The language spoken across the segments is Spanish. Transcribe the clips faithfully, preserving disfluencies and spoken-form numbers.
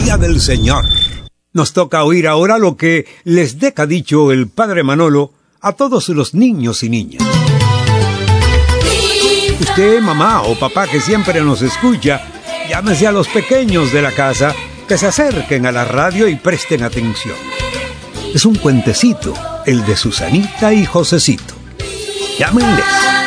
Día del Señor. Nos toca oír ahora lo que les deja dicho el Padre Manolo a todos los niños y niñas. Usted, mamá o papá que siempre nos escucha, llámese a los pequeños de la casa que se acerquen a la radio y presten atención. Es un cuentecito, el de Susanita y Josecito. Llámenles.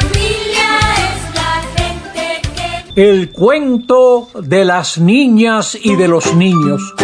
El cuento de las niñas y de los niños.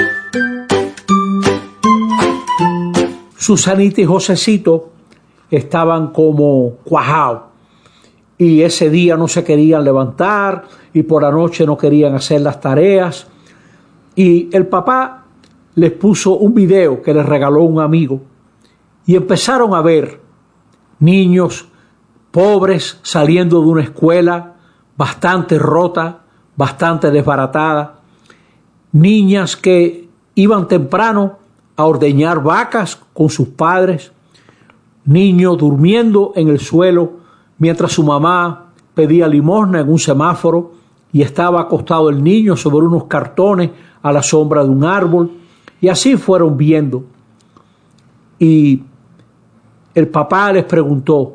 Susanita y Josecito estaban como cuajados y ese día no se querían levantar y por la noche no querían hacer las tareas, y el papá les puso un video que les regaló un amigo y empezaron a ver niños pobres saliendo de una escuela bastante rota, bastante desbaratada, niñas que iban temprano a ordeñar vacas con sus padres, niños durmiendo en el suelo mientras su mamá pedía limosna en un semáforo y estaba acostado el niño sobre unos cartones a la sombra de un árbol, y así fueron viendo. Y el papá les preguntó,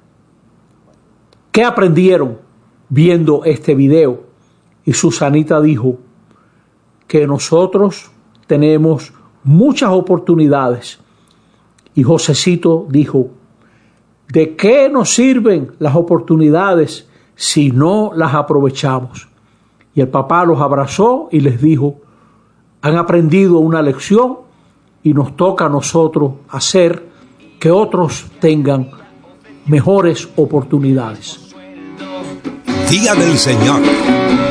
¿qué aprendieron viendo este video? Y Susanita dijo que nosotros tenemos muchas oportunidades. Y Josecito dijo, ¿de qué nos sirven las oportunidades si no las aprovechamos? Y el papá los abrazó y les dijo, han aprendido una lección y nos toca a nosotros hacer que otros tengan mejores oportunidades. Día del Señor.